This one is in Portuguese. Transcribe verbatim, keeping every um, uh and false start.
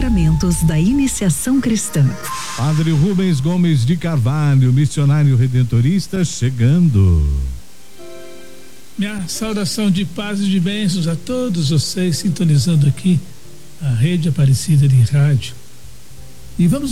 sacramentos da iniciação cristã. Padre Rubens Gomes de Carvalho, missionário redentorista, chegando. Minha saudação de paz e de bênçãos a todos vocês sintonizando aqui a Rede Aparecida de Rádio. E vamos